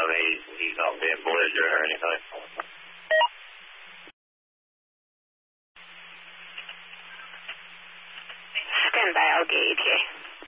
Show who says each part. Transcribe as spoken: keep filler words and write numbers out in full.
Speaker 1: he's, he's not being belligerent or anything.
Speaker 2: Stand by, I'll gauge you.